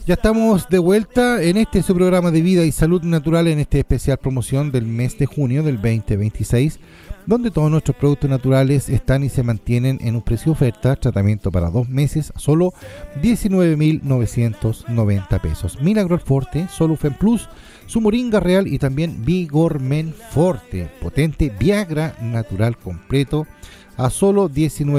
Ya estamos de vuelta en su programa de vida y salud natural, en especial promoción del mes de junio del 2026, donde todos nuestros productos naturales están y se mantienen en un precio de oferta. Tratamiento para 2 meses a solo 19.990 pesos. Milagro Forte, Solufen Plus, su moringa real y también Vigormen Forte, potente Viagra natural completo a solo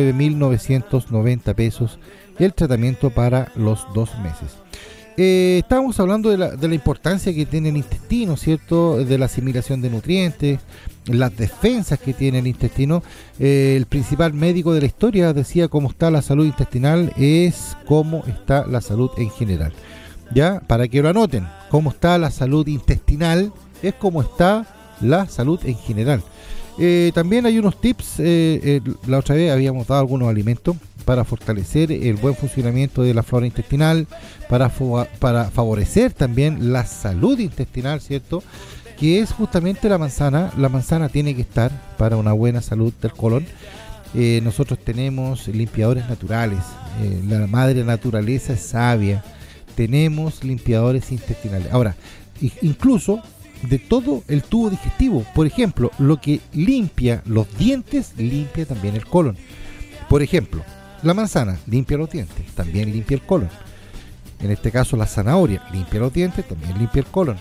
19.990 pesos. Y el tratamiento para los 2 meses. Estábamos hablando de la importancia que tiene el intestino, ¿cierto? De la asimilación de nutrientes, las defensas que tiene el intestino. El principal médico de la historia decía: cómo está la salud intestinal es cómo está la salud en general. Ya, para que lo anoten, cómo está la salud intestinal es cómo está la salud en general. También hay unos tips. La otra vez habíamos dado algunos alimentos para fortalecer el buen funcionamiento de la flora intestinal, para favorecer también la salud intestinal, ¿cierto? Que es justamente la manzana. La manzana tiene que estar para una buena salud del colon. Nosotros tenemos limpiadores naturales. La madre naturaleza es sabia. Tenemos limpiadores intestinales. Ahora, incluso de todo el tubo digestivo. Por ejemplo, lo que limpia los dientes, limpia también el colon. Por ejemplo, la manzana limpia los dientes, también limpia el colon. En este caso, la zanahoria limpia los dientes, también limpia el colon.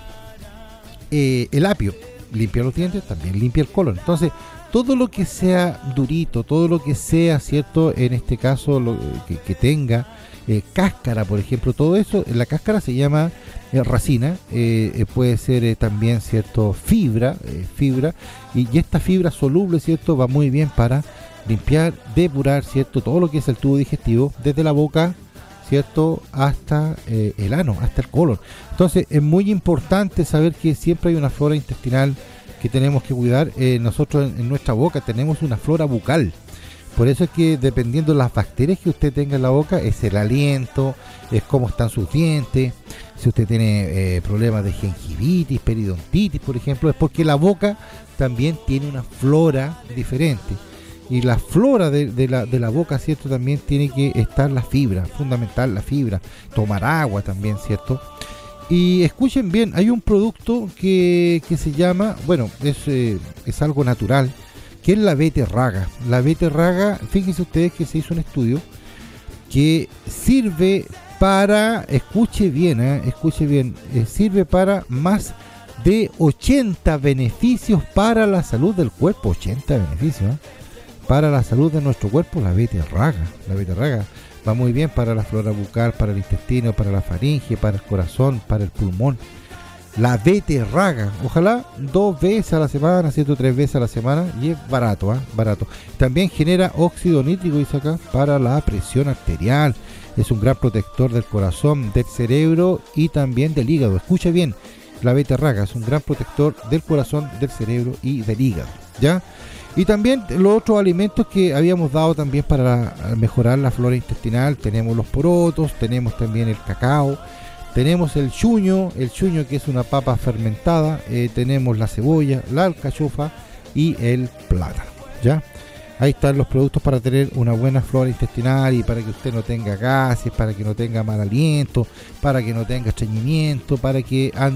El apio limpia los dientes, también limpia el colon. Entonces, todo lo que sea durito, todo lo que sea, ¿cierto? En este caso, que tenga cáscara, por ejemplo, todo eso, la cáscara se llama racina, puede ser también, ¿cierto? Fibra, y esta fibra soluble, ¿cierto? Va muy bien para limpiar, depurar, ¿cierto? Todo lo que es el tubo digestivo, desde la boca, ¿cierto? Hasta el ano, hasta el colon. Entonces, es muy importante saber que siempre hay una flora intestinal que tenemos que cuidar. Nosotros en nuestra boca tenemos una flora bucal. Por eso es que, dependiendo de las bacterias que usted tenga en la boca, es el aliento, es cómo están sus dientes. Si usted tiene problemas de gingivitis, periodontitis, por ejemplo, es porque la boca también tiene una flora diferente. Y la flora de la boca, ¿cierto? También tiene que estar la fibra, fundamental la fibra. Tomar agua también, ¿cierto? Y escuchen bien, hay un producto que se llama, bueno, es algo natural, que es la beterraga. La beterraga, fíjense ustedes que se hizo un estudio que sirve para, escuche bien, sirve para más de 80 beneficios para la salud del cuerpo. 80 beneficios, para la salud de nuestro cuerpo. La beterraga va muy bien para la flora bucal, para el intestino, para la faringe, para el corazón, para el pulmón. La beterraga, ojalá 2 veces a la semana, 3 veces a la semana, y es barato, barato. También genera óxido nítrico, dice acá, para la presión arterial. Es un gran protector del corazón, del cerebro y también del hígado. Escucha bien, la beterraga es un gran protector del corazón, del cerebro y del hígado, ¿ya? Y también los otros alimentos que habíamos dado también para mejorar la flora intestinal. Tenemos los porotos, tenemos también el cacao, tenemos el chuño que es una papa fermentada, tenemos la cebolla, la alcachofa y el plátano, ¿ya? Ahí están los productos para tener una buena flora intestinal y para que usted no tenga gases, para que no tenga mal aliento, para que no tenga estreñimiento, para que